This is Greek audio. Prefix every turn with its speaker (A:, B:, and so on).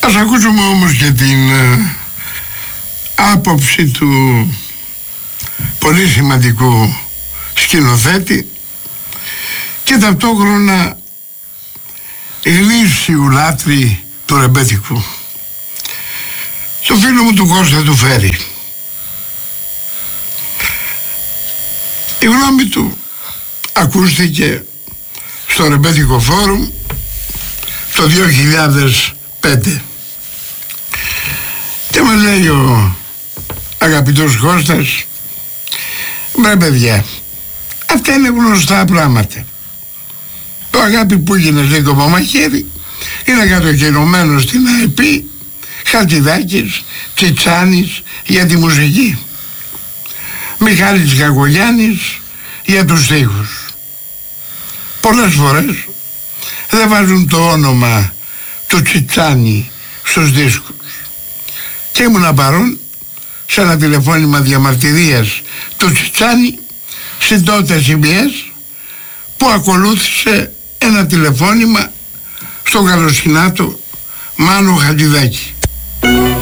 A: Ας ακούσουμε όμως και την άποψη του πολύ σημαντικού σκηνοθέτη και ταυτόχρονα γνήσιου λάτρη του ρεμπέτικου, το φίλο μου του Κώστα του Φέρη. Η γνώμη του ακούστηκε στο Ρεμπέτικο Φόρουμ το 2005 και μας λέει ο αγαπητός Κώστας: μπρε παιδιά, αυτά είναι γνωστά πράγματα. Το Αγάπη που έγινε λίγο μαχαίρι είναι κατοχυρωμένο στην ΑΕΠ, Χατζηδάκης, Τσιτσάνης για τη μουσική, Μιχάλης Κακογιάννης για τους στίχους. Πολλές φορές δεν βάζουν το όνομα του Τσιτσάνη στους δίσκους. Και ήμουν παρόν σε ένα τηλεφώνημα διαμαρτυρίας του Τσιτσάνη στην τότε CBS, που ακολούθησε ένα τηλεφώνημα στον καλοσυνάτο Μάνο Χατζηδάκη.